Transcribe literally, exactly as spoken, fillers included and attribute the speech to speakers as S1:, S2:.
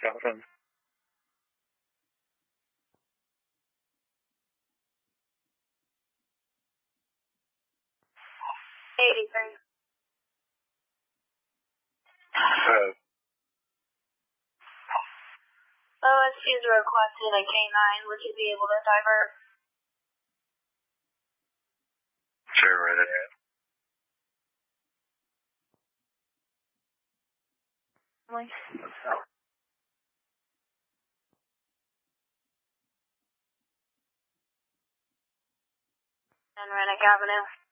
S1: Jonathan.
S2: eighty-three.
S1: Uh,
S2: O S C's requested a K nine. Would you be able to divert?
S1: sure, right ahead.
S2: Like. And Rennick Avenue.